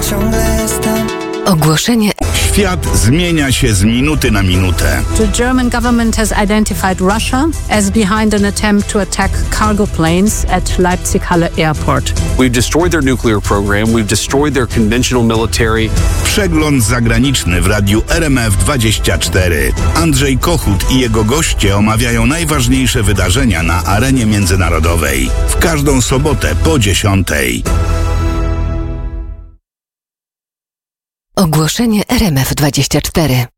ciągle jestem. Ogłoszenie. Świat zmienia się z minuty na minutę. The German government has identified Russia as behind an attempt to attack cargo planes at Leipzig-Halle Airport. We've destroyed their nuclear program. We've destroyed their conventional military. Przegląd zagraniczny w radiu RMF24. Andrzej Kochut i jego goście omawiają najważniejsze wydarzenia na arenie międzynarodowej. W każdą sobotę po 10:00. Ogłoszenie RMF24.